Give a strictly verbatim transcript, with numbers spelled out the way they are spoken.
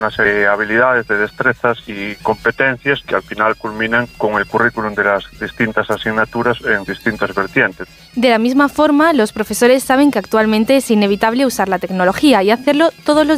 una serie de habilidades, de destrezas y competencias que al final culminan con el currículum de las distintas asignaturas en distintas vertientes. De la misma forma, los profesores saben que actualmente es inevitable usar la tecnología y hacerlo todos los